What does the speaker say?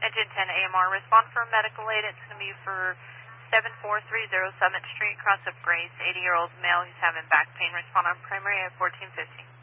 Engine 10 AMR, respond for medical aid. It's going to be for 7430 Summit Street, cross of Grace, 80-year-old male. He's having back pain. Respond on primary at 1450.